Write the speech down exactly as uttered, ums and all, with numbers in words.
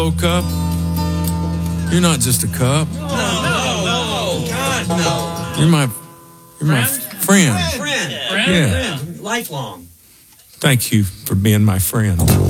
cup. You're not just a cup. No, no, no, God, no. You're my, you're my friend. Friend, Yeah. friend, lifelong. Thank you for being my friend.